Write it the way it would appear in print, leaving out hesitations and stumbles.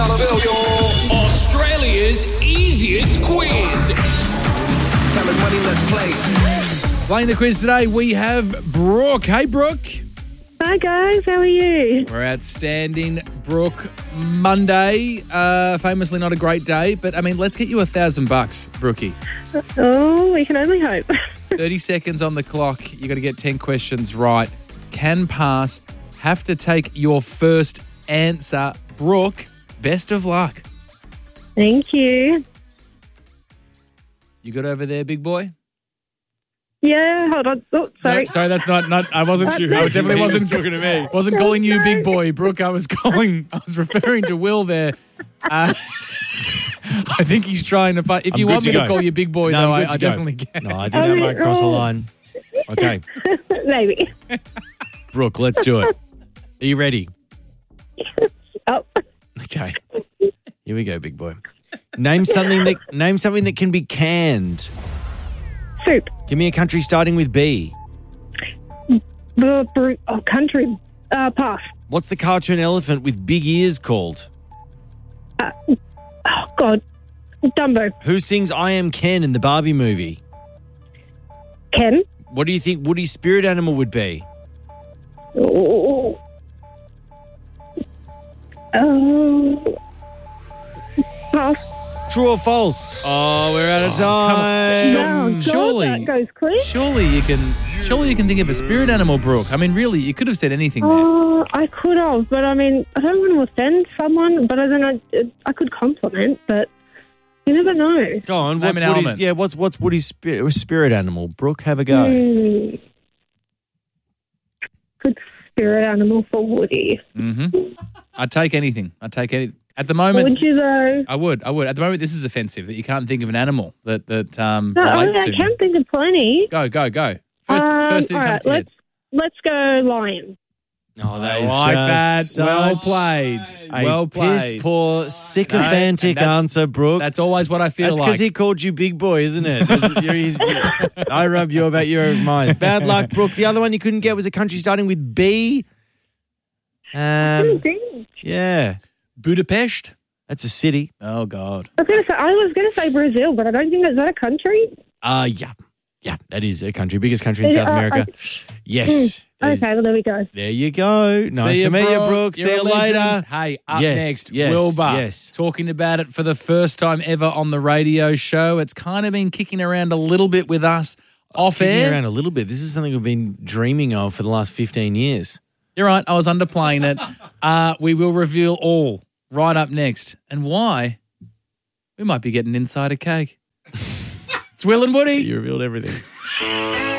Australia's easiest quiz. Time is money, let's play. Playing the quiz today, we have Brooke. Hey, Brooke. Hi guys, how are you? We're outstanding. Brooke, Monday, famously not a great day, but I mean, let's get you $1,000, Brookie. Oh, we can only hope. 30 seconds on the clock. You got to get 10 questions right. Can pass. Have to take your first answer. Brooke, best of luck. Thank you. You good over there, big boy? Yeah, hold on. Oh, sorry. No, sorry, that's not. I wasn't. No. I definitely wasn't talking to me. Wasn't calling you big boy, Brooke. I was referring to Will there. I think he's trying to fight. If you want me to call you big boy, though, I definitely can. No, I think I might cross the line. Okay. Maybe. Brooke, let's do it. Are you ready? Oh. Okay. Here we go, big boy. Name something that can be canned. Soup. Give me a country starting with B. Country. Pass. What's the cartoon elephant with big ears called? Oh, God. Dumbo. Who sings I Am Ken in the Barbie movie? Ken. What do you think Woody's spirit animal would be? Oh. Pass. True or false? Oh, we're out of time. No, God, surely- that goes quick. Surely you can think of a spirit animal, Brooke. I mean, really, you could have said anything there. Oh, I could have, but I mean, I don't want to offend someone, but I could compliment, but you never know. Go on. Name an element. What's Woody's spirit animal? Brooke, have a go. Good spirit animal for Woody. Mm-hmm. I'd take anything. At the moment, Would you though? I would. At the moment, this is offensive that you can't think of an animal that No, relates I to. can think of plenty. Go. First thing that comes to all head. let's go lion. Oh, I like that. Well played. Well played. Piss poor, sycophantic answer, Brooke. That's always what I feel That's like. because he called you big boy, isn't it? I rub you about your own mind. Bad luck, Brooke. The other one you couldn't get was a country starting with B. Yeah. Budapest? That's a city. Oh, God. I was gonna say Brazil, but I don't think is that a country. Yeah, that is a country. Biggest country in South America. Yes. Okay, well there we go. There you go. Nice See to meet you, Brooke. Brooke. You're See a you legend. later. Hey, up Yes, next, yes, Wilbur. yes. Talking about it for the first time ever on the radio show. It's kind of been kicking around a little bit with us off Kicking air. around a little bit. This is something we've been dreaming of for the last 15 years. You're right. I was underplaying it. We will reveal all right up next. And why? We might be getting inside a cake. It's Will and Woody. You revealed everything.